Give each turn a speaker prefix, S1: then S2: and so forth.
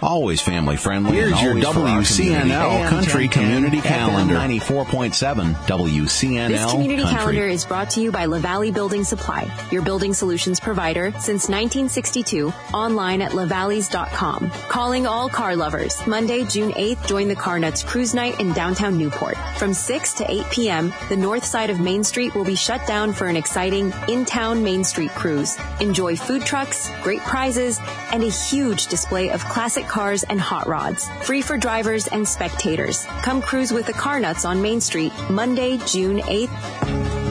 S1: Always family friendly.
S2: Here's your
S1: WCNL Country Community Calendar.
S3: 94.7 WCNL
S4: This community
S3: Country.
S4: calendar is brought to you by LaValley Building Supply, your building solutions provider since 1962, online at lavalleys.com. Calling all car lovers. Monday, June 8th, join the Car Nuts Cruise Night in downtown Newport. From 6 to 8 p.m., the north side of Main Street will be shut down for an exciting in-town Main Street cruise. Enjoy food trucks, great prizes, and a huge display of classic cars and hot rods. Free for drivers and spectators. Come cruise with the Car Nuts on Main Street, Monday, June 8th.